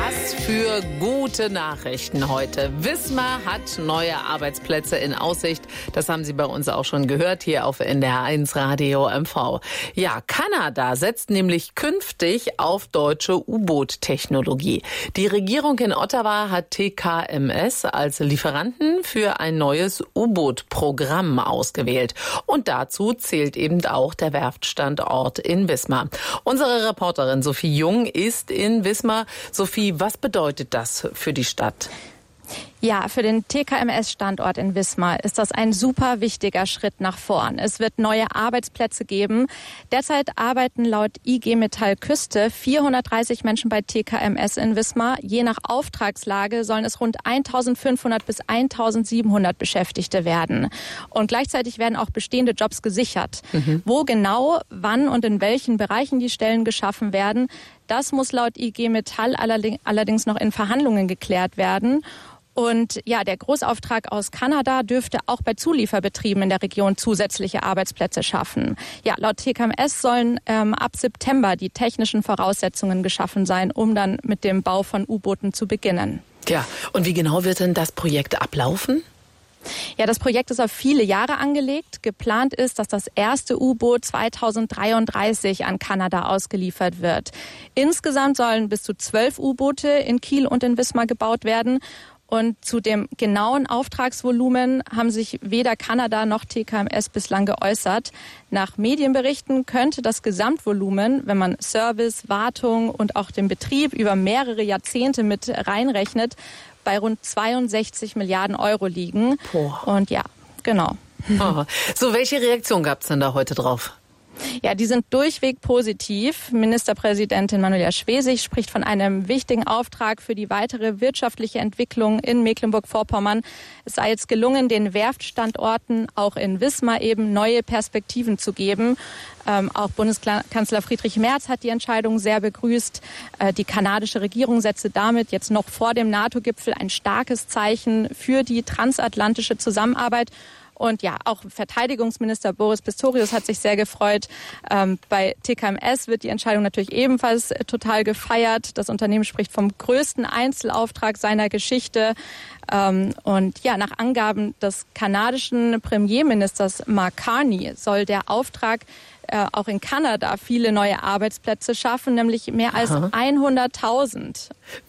Was für gute Nachrichten heute. Wismar hat neue Arbeitsplätze in Aussicht. Das haben Sie bei uns auch schon gehört hier auf NDR1 Radio MV. Ja, Kanada setzt nämlich künftig auf deutsche U-Boot-Technologie. Die Regierung in Ottawa hat TKMS als Lieferanten für ein neues U-Boot-Programm ausgewählt. Und dazu zählt eben auch der Werftstandort in Wismar. Unsere Reporterin Sophie Jung ist in Wismar. Sophie, was bedeutet das für die Stadt? Ja, für den TKMS-Standort in Wismar ist das ein super wichtiger Schritt nach vorn. Es wird neue Arbeitsplätze geben. Derzeit arbeiten laut IG Metall Küste 430 Menschen bei TKMS in Wismar. Je nach Auftragslage sollen es rund 1500 bis 1700 Beschäftigte werden. Und gleichzeitig werden auch bestehende Jobs gesichert. Wo genau, wann und in welchen Bereichen die Stellen geschaffen werden, das muss laut IG Metall allerdings noch in Verhandlungen geklärt werden. Und ja, der Großauftrag aus Kanada dürfte auch bei Zulieferbetrieben in der Region zusätzliche Arbeitsplätze schaffen. Ja, laut TKMS sollen ab September die technischen Voraussetzungen geschaffen sein, um dann mit dem Bau von U-Booten zu beginnen. Ja, und wie genau wird denn das Projekt ablaufen? Ja, das Projekt ist auf viele Jahre angelegt. Geplant ist, dass das erste U-Boot 2033 an Kanada ausgeliefert wird. Insgesamt sollen bis zu 12 U-Boote in Kiel und in Wismar gebaut werden. Und zu dem genauen Auftragsvolumen haben sich weder Kanada noch TKMS bislang geäußert. Nach Medienberichten könnte das Gesamtvolumen, wenn man Service, Wartung und auch den Betrieb über mehrere Jahrzehnte mit reinrechnet, bei rund 62 Milliarden Euro liegen. Boah. Und ja, genau. So, welche Reaktion gab es denn da heute drauf? Ja, die sind durchweg positiv. Ministerpräsidentin Manuela Schwesig spricht von einem wichtigen Auftrag für die weitere wirtschaftliche Entwicklung in Mecklenburg-Vorpommern. Es sei jetzt gelungen, den Werftstandorten auch in Wismar eben neue Perspektiven zu geben. Auch Bundeskanzler Friedrich Merz hat die Entscheidung sehr begrüßt. Die kanadische Regierung setze damit jetzt noch vor dem NATO-Gipfel ein starkes Zeichen für die transatlantische Zusammenarbeit. Und ja, auch Verteidigungsminister Boris Pistorius hat sich sehr gefreut. Bei TKMS wird die Entscheidung natürlich ebenfalls total gefeiert. Das Unternehmen spricht vom größten Einzelauftrag seiner Geschichte. Und ja, nach Angaben des kanadischen Premierministers Mark Carney soll der Auftrag auch in Kanada viele neue Arbeitsplätze schaffen, nämlich mehr als 100.000.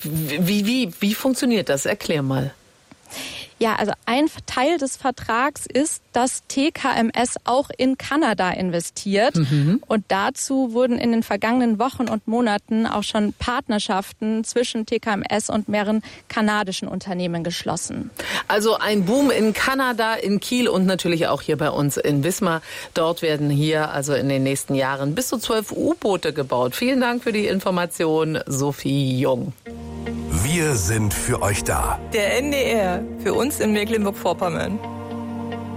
Wie funktioniert das? Erklär mal. Ja, also ein Teil des Vertrags ist, dass TKMS auch in Kanada investiert. Und dazu wurden in den vergangenen Wochen und Monaten auch schon Partnerschaften zwischen TKMS und mehreren kanadischen Unternehmen geschlossen. Also ein Boom in Kanada, in Kiel und natürlich auch hier bei uns in Wismar. Dort werden hier also in den nächsten Jahren bis zu 12 U-Boote gebaut. Vielen Dank für die Information, Sophie Jung. Wir sind für euch da. Der NDR, für uns in Mecklenburg-Vorpommern.